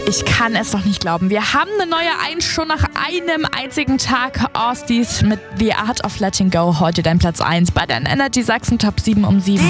Ich kann es noch nicht glauben. Wir haben eine neue Eins schon nach einem einzigen Tag. Ostis mit The Art of Letting Go. Heute dein Platz 1 bei den Energy Sachsen Top 7 um 7.